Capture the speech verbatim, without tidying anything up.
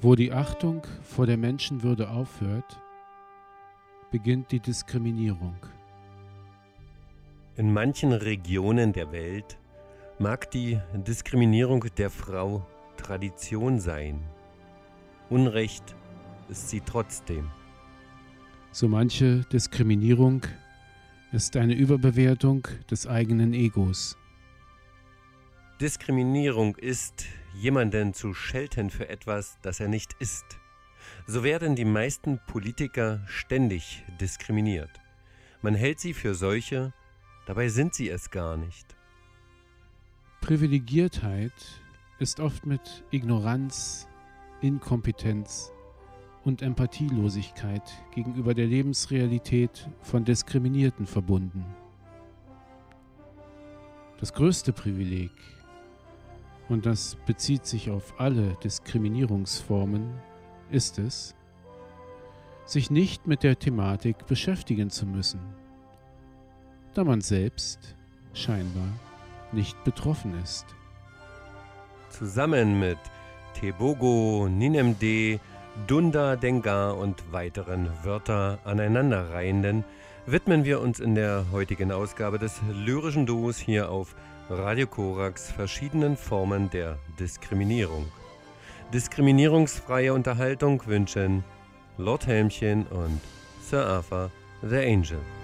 Wo die Achtung vor der Menschenwürde aufhört, beginnt die Diskriminierung. In manchen Regionen der Welt mag die Diskriminierung der Frau Tradition sein. Unrecht ist sie trotzdem. So manche Diskriminierung ist eine Überbewertung des eigenen Egos. Diskriminierung ist, jemanden zu schelten für etwas, das er nicht ist. So werden die meisten Politiker ständig diskriminiert. Man hält sie für solche, dabei sind sie es gar nicht. Privilegiertheit ist oft mit Ignoranz, Inkompetenz und Empathielosigkeit gegenüber der Lebensrealität von Diskriminierten verbunden. Das größte Privileg, und das bezieht sich auf alle Diskriminierungsformen, ist es, sich nicht mit der Thematik beschäftigen zu müssen, da man selbst scheinbar nicht betroffen ist. Zusammen mit Tebogo, Ninemde, Dunda Dengar und weiteren Wörter aneinanderreihenden widmen wir uns in der heutigen Ausgabe des lyrischen Duos hier auf Radio Korax verschiedenen Formen der Diskriminierung. Diskriminierungsfreie Unterhaltung wünschen Lord Helmchen und Sir Arthur the Angel.